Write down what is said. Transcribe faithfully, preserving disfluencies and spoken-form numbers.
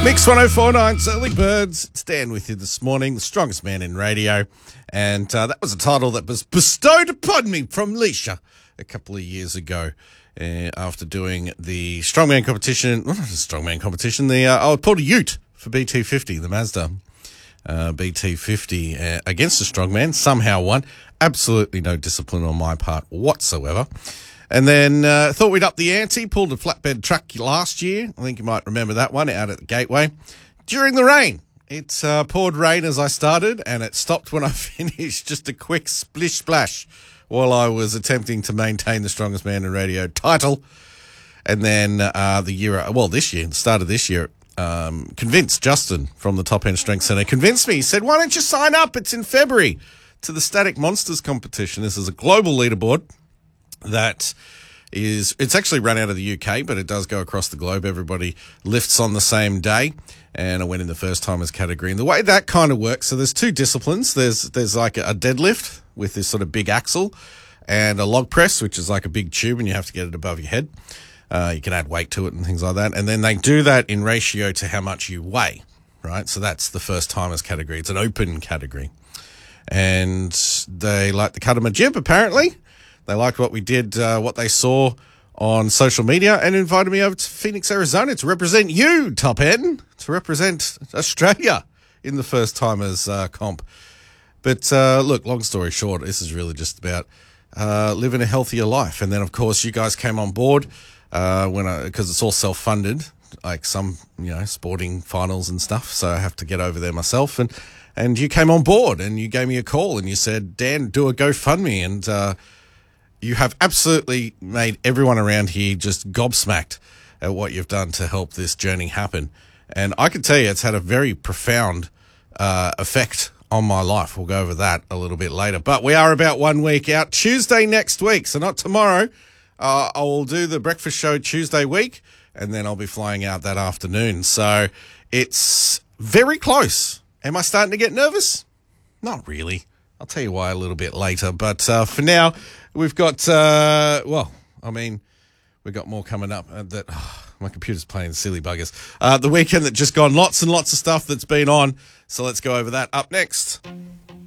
Mix one oh four point nine, Early Birds. It's Dan with you this morning, the strongest man in radio. And uh, that was a title that was bestowed upon me from Leisha a couple of years ago uh, after doing the strongman competition. Well, not a strongman competition, the uh, I pulled a ute for B T fifty, the Mazda uh, B T fifty uh, against the strongman. Somehow won. Absolutely no discipline on my part whatsoever. And then uh, thought we'd up the ante, pulled a flatbed truck last year. I think you might remember that one out at the Gateway. During the rain, it uh, poured rain as I started, and it stopped when I finished. Just a quick splish splash while I was attempting to maintain the strongest man in radio title. And then uh, the year, well, this year, the start of this year, um, convinced Justin from the Top End Strength Centre, convinced me. He said, why don't you sign up? It's in February to the Static Monsters competition. This is a global leaderboard. That is, it's actually run out of the U K, but it does go across the globe. Everybody lifts on the same day, and I went in the first timers category. And the way that kind of works, so there's two disciplines. There's there's like a deadlift with this sort of big axle, and a log press, which is like a big tube, and you have to get it above your head. Uh, you can add weight to it and things like that. And then they do that in ratio to how much you weigh, right? So that's the first timers category. It's an open category, and they like the cut of my jib apparently. They liked what we did, uh, what they saw on social media, and invited me over to Phoenix, Arizona to represent you, Top End, to represent Australia in the first timers uh, comp. But uh, look, long story short, this is really just about uh, living a healthier life. And then, of course, you guys came on board uh, when I, because it's all self-funded, like some, you know, sporting finals and stuff. So I have to get over there myself. And and you came on board and you gave me a call and you said, Dan, do a GoFundMe. And uh, you have absolutely made everyone around here just gobsmacked at what you've done to help this journey happen. And I can tell you it's had a very profound uh, effect on my life. We'll go over that a little bit later. But we are about one week out. Tuesday next week, so not tomorrow. Uh, I will do the breakfast show Tuesday week, and then I'll be flying out that afternoon. So it's very close. Am I starting to get nervous? Not really. I'll tell you why a little bit later. But uh, for now, we've got, uh, well, I mean, we've got more coming up. Uh, that oh, my computer's playing silly buggers. Uh, the weekend that just gone, lots and lots of stuff that's been on. So let's go over that up next.